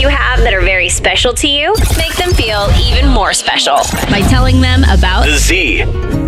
you have that are very special to you, make them feel even more special by telling them about The Z.